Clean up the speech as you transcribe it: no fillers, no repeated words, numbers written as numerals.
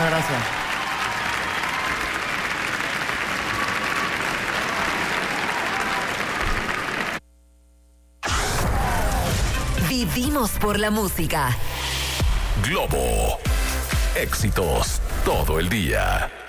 Muchas gracias. Vivimos por la música. Globo. Éxitos todo el día.